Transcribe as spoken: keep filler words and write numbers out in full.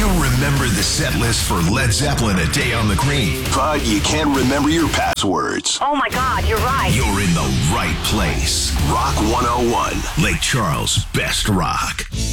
You remember the set list for Led Zeppelin, A Day on the Green, but you can't remember your passwords. Oh my God, you're right. You're in the right place. Rock one oh one. Lake Charles' best rock.